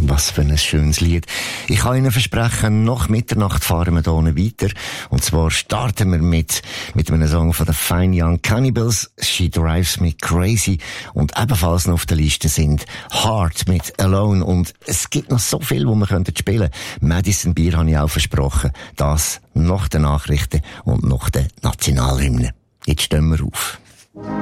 Was für ein schönes Lied. Ich kann Ihnen versprechen, nach Mitternacht fahren wir hier weiter. Und zwar starten wir mit einem Song von den Fine Young Cannibals, She Drives Me Crazy. Und ebenfalls noch auf der Liste sind Heart mit Alone. Und es gibt noch so viel, wo wir spielen könnten. Madison Beer habe ich auch versprochen. Das nach den Nachrichten und nach den Nationalhymnen. Jetzt stehen wir auf.